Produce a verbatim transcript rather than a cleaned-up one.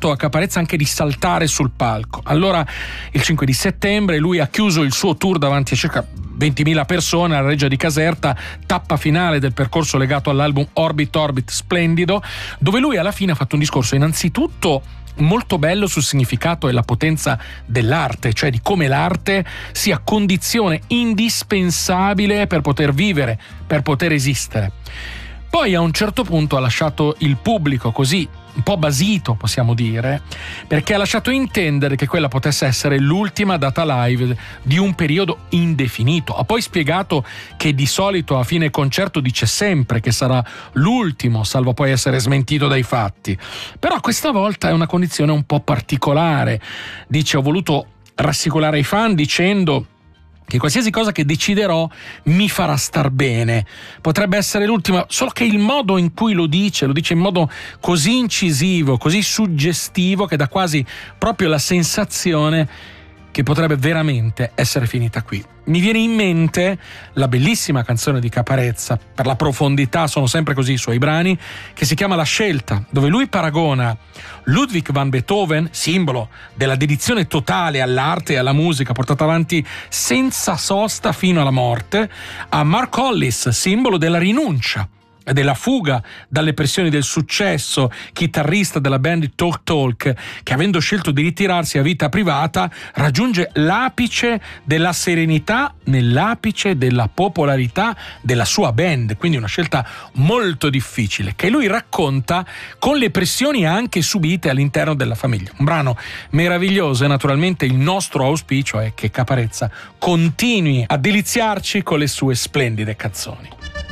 chiesto a Caparezza anche di saltare sul palco. Allora il cinque di settembre lui ha chiuso il suo tour davanti a circa ventimila persone alla Reggia di Caserta, tappa finale del percorso legato all'album Orbit Orbit Splendido, dove lui alla fine ha fatto un discorso innanzitutto molto bello sul significato e la potenza dell'arte, cioè di come l'arte sia condizione indispensabile per poter vivere, per poter esistere. Poi a un certo punto ha lasciato il pubblico così un po' basito, possiamo dire, perché ha lasciato intendere che quella potesse essere l'ultima data live di un periodo indefinito. Ha poi spiegato che di solito a fine concerto dice sempre che sarà l'ultimo, salvo poi essere smentito dai fatti. Però questa volta è una condizione un po' particolare. Dice: ho voluto rassicurare i fan dicendo che qualsiasi cosa che deciderò mi farà star bene. Potrebbe essere l'ultima, solo che il modo in cui lo dice, lo dice in modo così incisivo, così suggestivo, che dà quasi proprio la sensazione che potrebbe veramente essere finita qui. Mi viene in mente la bellissima canzone di Caparezza, per la profondità sono sempre così i suoi brani, che si chiama La Scelta, dove lui paragona Ludwig van Beethoven, simbolo della dedizione totale all'arte e alla musica portata avanti senza sosta fino alla morte, a Mark Hollis, simbolo della rinuncia e della fuga dalle pressioni del successo, chitarrista della band Talk Talk, che avendo scelto di ritirarsi a vita privata raggiunge l'apice della serenità nell'apice della popolarità della sua band, quindi una scelta molto difficile che lui racconta con le pressioni anche subite all'interno della famiglia. Un brano meraviglioso e naturalmente il nostro auspicio è che Caparezza continui a deliziarci con le sue splendide canzoni.